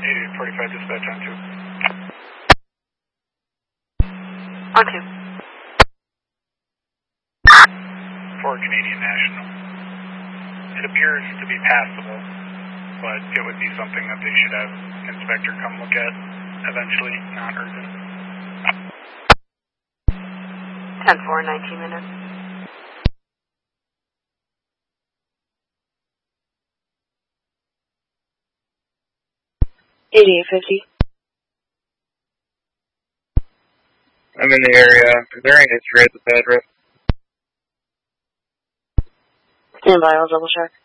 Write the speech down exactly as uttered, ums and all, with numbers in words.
eighty-eight forty-five dispatch on two. On two. For Canadian National. It appears to be passable, but it would be something that they should have inspector come look at eventually, not urgent. ten four, nineteen minutes. eighty-eight fifty. I'm in the area. Is there any history at this address? Stand by, I'll double check.